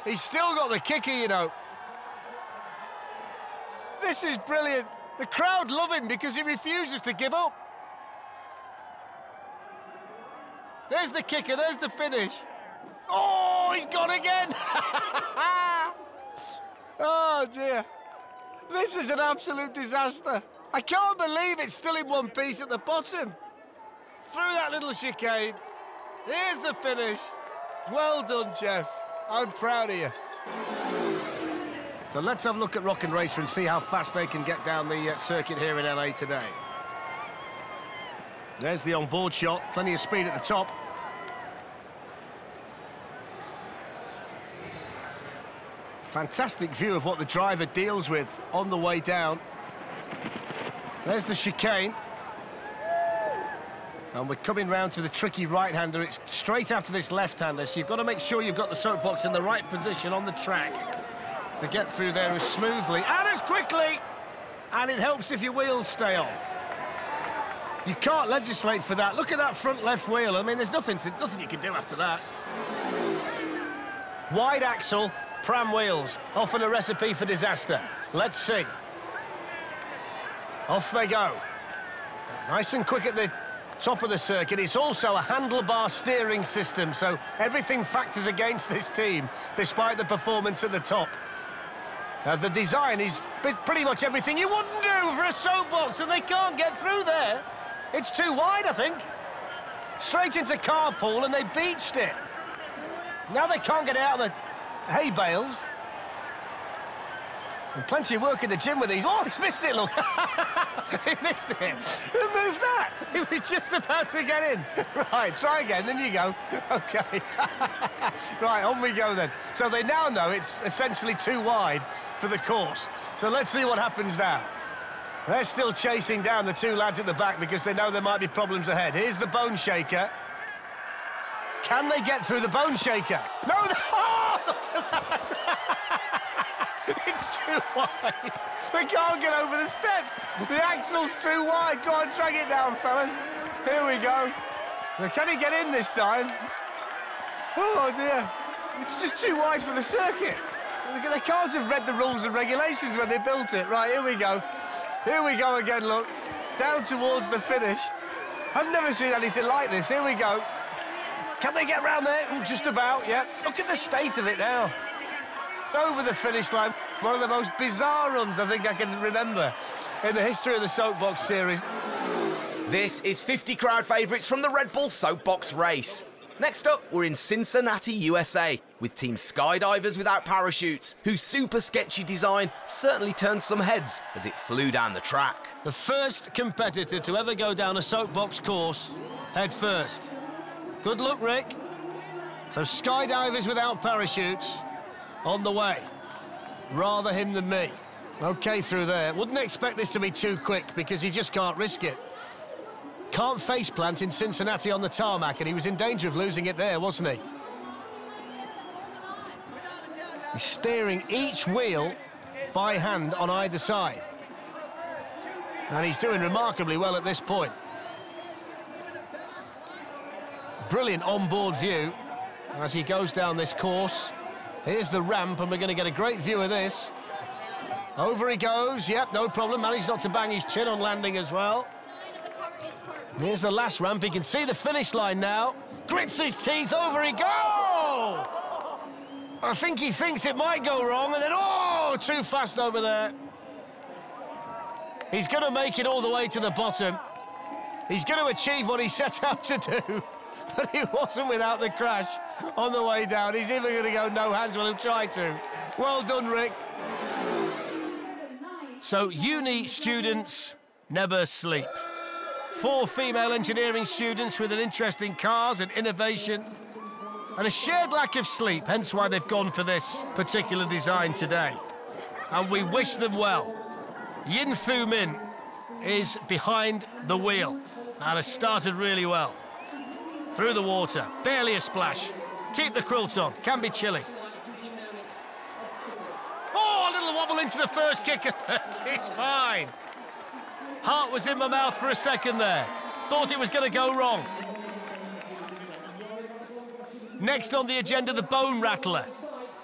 He's still got the kicker, you know. This is brilliant. The crowd love him because he refuses to give up. There's the kicker, there's the finish. Oh, he's gone again. Oh, dear. This is an absolute disaster. I can't believe it's still in one piece at the bottom. Through that little chicane. Here's the finish. Well done, Jeff. I'm proud of you. So let's have a look at Rock and Racer and see how fast they can get down the circuit here in LA today. There's the onboard shot. Plenty of speed at the top. Fantastic view of what the driver deals with on the way down. There's the chicane. And we're coming round to the tricky right-hander. It's straight after this left-hander, so you've got to make sure you've got the soapbox in the right position on the track to get through there as smoothly and as quickly. And it helps if your wheels stay on. You can't legislate for that. Look at that front left wheel. I mean, there's nothing you can do after that. Wide axle, pram wheels, often a recipe for disaster. Let's see. Off they go. Nice and quick at the top of the circuit. It's also a handlebar steering system, so everything factors against this team, despite the performance at the top. The design is pretty much everything you wouldn't do for a soapbox, and they can't get through there. It's too wide, I think. Straight into carpool, and they beached it. Now they can't get out of the hay bales. And plenty of work in the gym with these. Oh, he's missed it, look. He missed it. Who moved that? He was just about to get in. Right, try again, then you go. OK. Right, on we go then. So they now know it's essentially too wide for the course. So let's see what happens now. They're still chasing down the two lads at the back because they know there might be problems ahead. Here's the Bone Shaker. Can they get through the Bone Shaker? No! Oh, look at that! It's too wide. They can't get over the steps. The axle's too wide. Go on, drag it down, fellas. Here we go. Now, can he get in this time? Oh, dear. It's just too wide for the circuit. They can't have read the rules and regulations when they built it. Right, here we go. Here we go again, look. Down towards the finish. I've never seen anything like this. Here we go. Can they get round there? Ooh, just about, yeah. Look at the state of it now. Over the finish line. One of the most bizarre runs I think I can remember in the history of the Soapbox series. This is 50 crowd favourites from the Red Bull Soapbox race. Next up, we're in Cincinnati, USA, with Team Skydivers Without Parachutes, whose super sketchy design certainly turned some heads as it flew down the track. The first competitor to ever go down a soapbox course head first. Good luck, Rick. So Skydivers Without Parachutes on the way. Rather him than me. OK through there. Wouldn't expect this to be too quick because he just can't risk it. Can't face plant in Cincinnati on the tarmac, and he was in danger of losing it there, wasn't he? He's steering each wheel by hand on either side. And he's doing remarkably well at this point. Brilliant onboard view as he goes down this course. Here's the ramp, and we're going to get a great view of this. Over he goes. Yep, no problem. Managed not to bang his chin on landing as well. Here's the last ramp. He can see the finish line now. Grits his teeth. Over he goes! I think he thinks it might go wrong, and then, oh, too fast over there. He's going to make it all the way to the bottom. He's going to achieve what he set out to do. But he wasn't without the crash on the way down. He's even going to go no hands. Well, he'll try to. Well done, Rick. So, uni students never sleep. 4 female engineering students with an interest in cars and innovation and a shared lack of sleep, hence why they've gone for this particular design today. And we wish them well. Yin Thu Min is behind the wheel and has started really well. Through the water, barely a splash. Keep the quilt on, can be chilly. Oh, a little wobble into the first kicker. It's fine. Heart was in my mouth for a second there. Thought it was going to go wrong. Next on the agenda, the Bone Rattler.